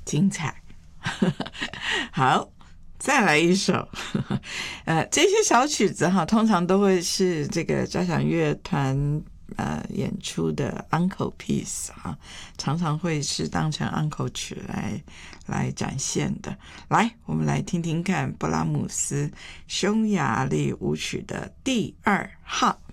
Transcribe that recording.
精彩。好，再来一首。这些小曲子哈，通常都会是这个交响乐团演出的 encore piece 哈，常常会是当成 encore 曲来展现的。来，我们来听听看布拉姆斯匈牙利舞曲的第2号。